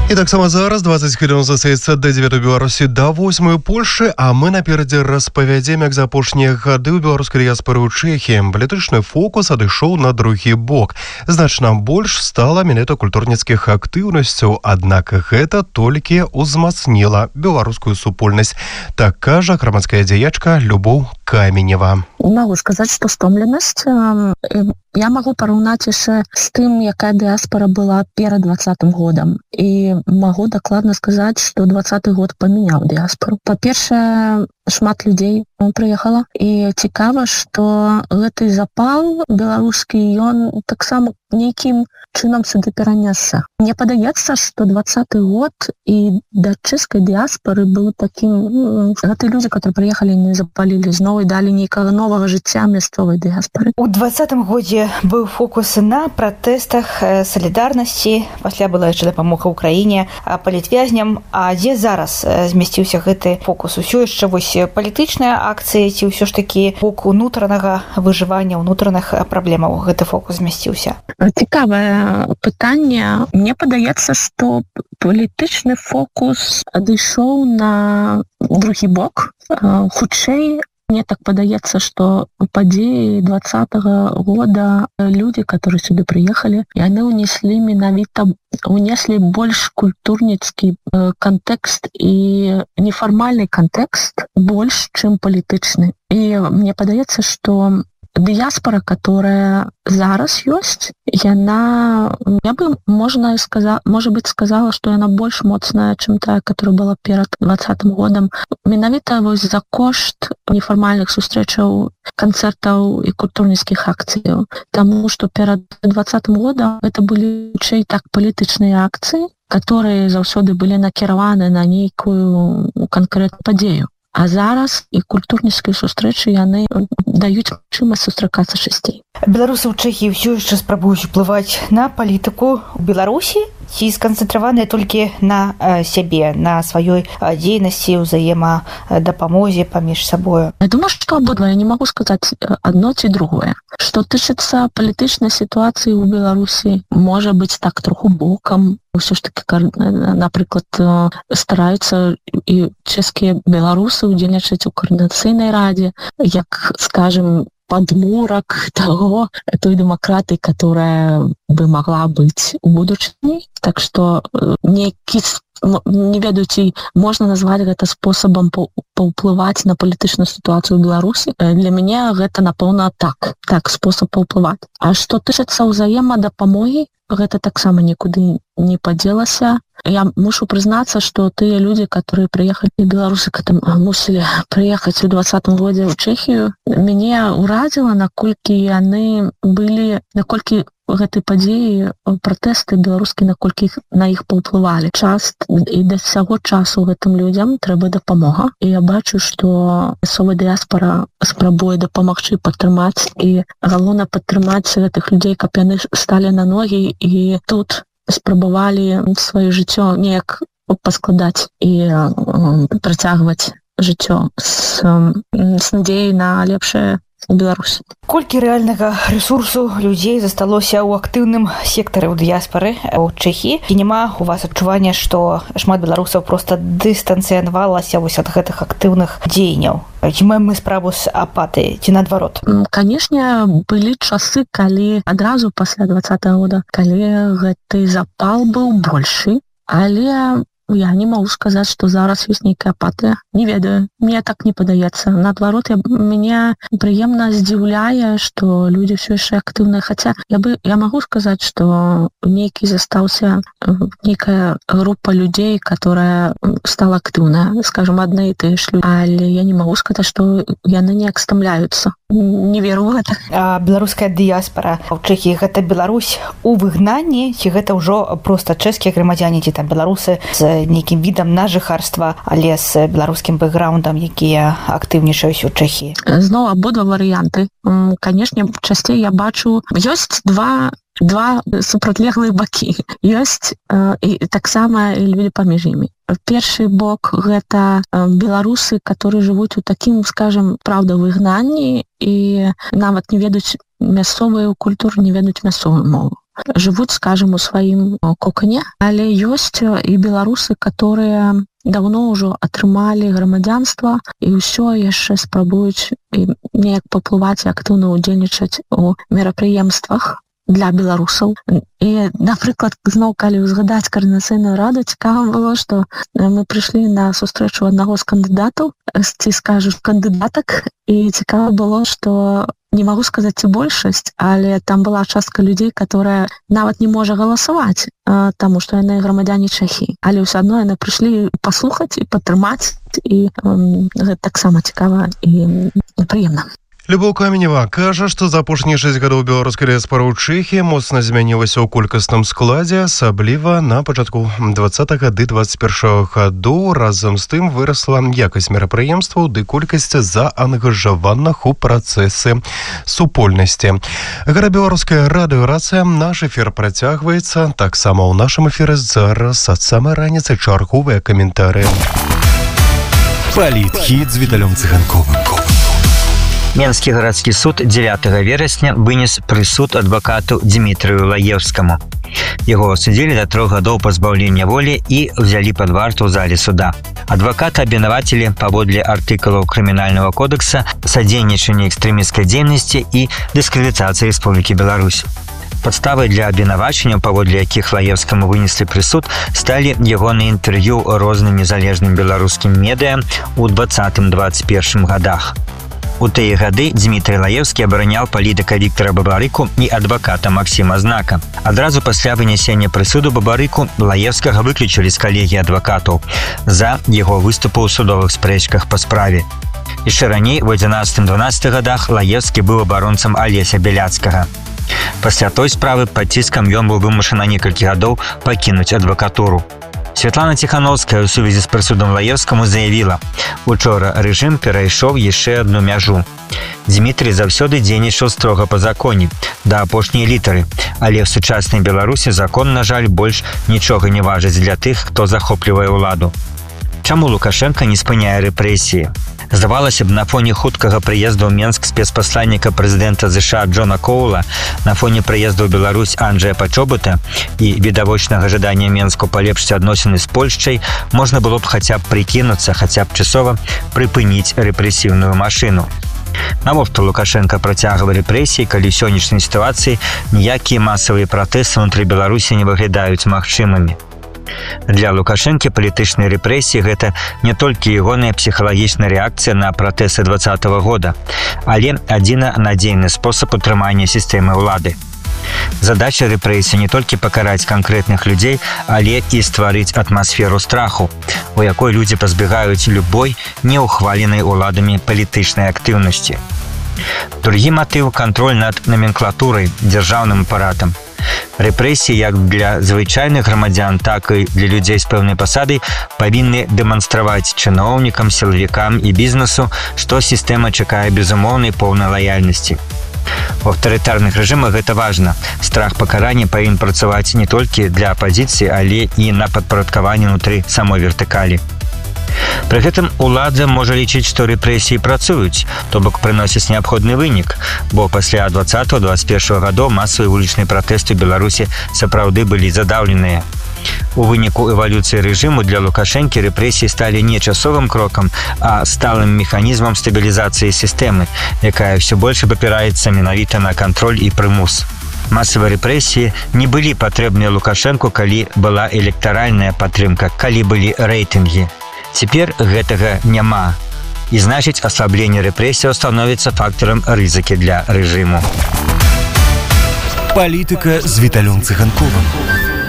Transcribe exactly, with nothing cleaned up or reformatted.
І таксама зараз двадцать хвілін застаецца да дзевятай Беларусі, да восьмай Польшы, а мы наперадзе распавядзем, як за апошнія гады ў беларускай дыяспоры ў Чэхіі палітычны фокус адышоў на другі бок. Значна больш стала менавіта культурніцкіх актыўнасцяў, аднак гэта толькі ўзмацніла беларускую супольнасць. Так кажа грамадская дзеячка Любоў Каменева. Могу сказаць, што стомленасць я магу параўнаць яшчэ з тым, якая дыяспора была перад двадцатым годам. І могу дакладна сказаць, што двадцаты год памяняў дыяспору. Па-першае, шмат людзей прыехала. І цікава, што гэты запал беларускі, ён таксама нейкім чынам сюды перанесся. Мне падаецца, што двадцаты год і да чэшскай дыяспоры быў такім... Гэты людзі, которые прыехалі, не запалілі зноў і далі нейкага новага жыцця мясцовай дыяспоры. У двадцатым годзе быў фокус на пратэстах салідарнасці, пасля была яшчэ дапамога ўкраіне палітвязням. А дзе зараз змясціўся гэты фокус? Усё яшчэ вось палітычныя акцыі ці ўсё ж такі бок унутранага выжывання, унутраных праблемаў гэты фокус змясціўся? Цікавае пытанне. Мне падаецца, што палітычны фокус адышоў на другі бок. Хутчэй, мне так падаецца, што падзеі двадцатага года людзі, которые сюды прыехалі, яны ўнеслі менавіта унеслі больш культурніцкі кантэкст і нефармальны кантэкст больш, чым палітычны. І мне падаецца, што дыяспора, которая зараз ёсць, яна, я бы, можна сказа, можа быць, сказала, што яна больш моцная, чым тая, которая была перад двадцатым годам. Менавіта вось за кошт нефармальных сустрэчаў, канцэртаў і культурніцкіх акцыяў. Таму што перад двадцатым годам гэта былі хутчэй так палітычныя акцыі, которые заўсёды былі накіраваны на нейкую канкрэтную падзею. А зараз і культурніцкія сустрэчы яны даюць магчымасць сустракацца часцей. Беларусы ў Чэхіі ўсё яшчэ спрабуюць уплываць на палітыку ў Беларусі ці сканцэнтраваныя толькі на сябе, на сваёй дзейнасці, ўзаемадапамозе паміж сабою? Я думаю, што абодва. Я не магу сказаць адно ці другое. Што тычыцца палітычнай сітуацыі ў Беларусі, можа быць так троху бокам. Усё ж таки, напрыклад, стараюцца і чэшскія беларусы ўдзельнічаць у коордынацыйнай радзе, як, скажем, падмурак того, той дэмакратыі, которая бы могла быць у будучыні. Так што нейкі, не ведаю, ці можна назваць гэта спосабам паўплываць на палітычную сітуацыю ў Беларусі. Для мяне гэта, напэўна, так. Так, спосаб паўплываць. А што тычыцца ўзаемадапамогі, гэта таксама нікуды не падзелася. Я мушу прызнацца, што тыя людзі, которые прыехалі, беларусы, которые мусілі прыехаць у двадцатым годзе ў Чэхію, мяне ўразіла, наколькі яны былі, наколькі гэтай падзеі, пратэсты беларускія, наколькі на іх паўплывалі. Час і да сяго часу гэтым людзям трэба дапамога. І я бачу, што мясцовая дыяспора спрабуе дапамагчы, падтрымаць, і галоўна падтрымаць гэтых людзей, каб яны сталі на ногі і тут спрабавалі сваё жыццё неяк паскладаць і працягваць жыццё з, з надзеяй на лепшае у Беларусі. Колькі рэальнага рэсурсу людзей засталося ў актыўным сектары ў дыяспары ў Чэхіі? І няма у вас адчування, што шмат беларусаў проста дыстанцыянавалася вось ад гэтых актыўных дзеянняў? Ці маем мы справу з апатыяй, ці наадварот? Канешне, былі часы, калі адразу пасля двадцатага года, калі гэты запал быў большы, але я не могу сказаць, што зараз ёсць нейкая апатыя. Не ведаю, мне так не падаецца. Наадварот, я, мяне прыемна здзіўляе, што людзі ўсё яшчэ актыўныя. Хаця я бы, я магу сказаць, што нейкі застаўся нейкая група людзей, которая стала актыўная, скажем, адны і тыя ж людзі. Але я не магу сказаць, што яны неяк стамляюцца. Не веру ў гэта. А беларуская дыяспора ў Чэхіі — гэта Беларусь у выгнанні, ці гэта ўжо проста чэшскія грамадзяне, ці там беларусы з нейкім відам на жыхарства, але з беларускім бэкграундам, якія актыўнічаюць у Чэхіі? Зноў абодва варыянты. Канешне, часцей я бачу, ёсць два два супрацьлеглыя бакі. Ёсць э, і таксама людзі паміж імі. Першы бок — гэта беларусы, которые жывуць у такім, скажем, праўда, выгнанні і нават не ведаюць мясцовую культуру, не ведаюць мясцовую мову. живуць, скажем, у сваім кокане, але ёсць і беларусы, которые давно ўжо атрымалі грамадзянства і ўсё яшчэ спрабуюць неяк паплываць і актыўна ўдзельнічаць у мерапрыемствах для беларусаў. І, напрыклад, зноў, калі ўзгадаць каардынацыйную раду, цікава было, што мы прыйшлі на сустрэчу аднаго з кандыдатаў, ці, скажу, кандыдатак, і цікава было, што не магу сказаць ці большасць, але там была частка людзей, которая нават не можа галасаваць, таму што яны грамадзяне Чэхіі. Але ўсё адно яны прыйшлі паслухаць і падтрымаць, і гэта таксама цікава і прыемна. Любоў Каменева кажа, што за апошнія шэсць гадоў беларускай дыяспоры ў Чэхіі моцна змянілася ў колькасным складзе, асабліва на пачатку двадцатых гады двадцать першага гадоў. Разам з тым вырасла якасць мерапрыемстваў ды колькасць заангажаваных у працэсы супольнасці. Гэта беларуская радыёрацыя. Наш эфір працягваецца. Таксама ў нашым эфіры зараз ад самай раніцы чарговыя каментары. Палітхіт з Віталём Цыганковым. Менскі гарадскі суд дзевятага верасня вынес прысуд адвакату Дмітрыю Лаевскаму. Яго асудзілі да трох гадоў пазбаўлення волі і взялі пад варту ў зале суда. Адваката абвінавацілі паводле артыкулаў крымінальнага кодекса садзейнічання экстрэмісцкай дзейнасці і дыскрэдытацыі Рэспублікі Беларусь. Падставай для абвінавачанняў, паводле якіх Лаевскаму вынеслі прысуд, сталі ягоныя інтэрв'ю розным незалежным беларускім медыа ў двадцатым двадцать першым гадах. У тыя гады Дмітрый Лаевскі абараняў палітыка Віктара Бабарыку і адваката Максіма Знака. Адразу пасля вынясення прысуду Бабарыку Лаевскага выключылі з калегіі адвакатаў за яго выступы ў судовых спрэчках па справе. Яшчэ раней, у адзінаццатым дванаццатым гадах, Лаевскі быў абаронцам Алеся Бяляцкага. Пасля той справы пад ціскам ён быў вымушаны на некалькі гадоў пакінуць адвакатуру. Святлана Ціхановская ў сувязі з прысудам Лаевскаму заявіла: «Учора рэжым перайшоў яшчэ адну мяжу. Дмітрый заўсёды дзейнічаў строга па законе, да апошняй літары, але ў сучаснай Беларусі закон, на жаль, больш нічога не важыць для тых, хто захоплівае ўладу». Чаму Лукашенка не спыняе рэпрэсіі? Здавалася б, на фоне хуткага прыезду ў Менск спецпасланніка прэзідэнта ЗША Джона Коула, на фоне прыезду ў Беларусь Анджэя Пачобута і відавочнага жадання Менску палепшыць адносіны з Польшчай, можна было б хаця б прыкінуцца, хаця б часова прыпыніць рэпрэсіўную машыну. Навошта Лукашенка працягвае рэпрэсіі, калі ў сённяшняй сітуацыі ніякія масавыя пратэсты ўнутры Беларусі не выглядаюць магчымымі? Для Лукашэнкі палітычныя рэпрэсіі – гэта не толькі ягоная псіхалагічная рэакцыя на пратэсты двадцатага года, але адзіна надзейны спосаб утрымання сістэмы ўлады. Задача рэпрэсій не толькі пакараць канкрэтных людзей, але і стварыць атмасферу страху, у якой людзі пазбегаюць любой неухваленай уладамі палітычнай актыўнасці. Другі матыў – кантроль над наменклатурай, дзяржаўным апаратам. Рэпрэсіі як для звычайных грамадзян, так і для людзей з пэўнай пасадай павінны дэманстраваць чыноўнікам, сілавікам і бізнесу, што сістэма чакае безумоўнай поўнай лаяльнасці. У аўтарытарных рэжымах гэта важна. Страх пакарання павінен працаваць не толькі для апазіцыі, але і на падпарадкаванне ўнутры самой вертыкалі. Пры гэтым улада можа лічыць, што рэпрэсіі працуюць, то бок прыносяць неабходны вынік, бо пасля двадцатага двадцать першага гадоў масавыя вулічныя пратэсты ў Беларусі сапраўды былі задаўленыя. У выніку эвалюцыі рэжыму для Лукашэнкі рэпрэсіі сталі не часовым крокам, а сталым механізмам стабілізацыі сістэмы, якая ўсё больш абапіраецца менавіта на кантроль і прымус. Масавыя рэпрэсіі не былі патрэбныя Лукашэнку, калі была электаральная падтрымка, калі былі рэйтынгі. Цяпер гэтага няма. І значыць, аслабленне рэпрэсіяў становіцца фактарам рызыкі для рэжыму. Палітыка з Віталём Цыганковым.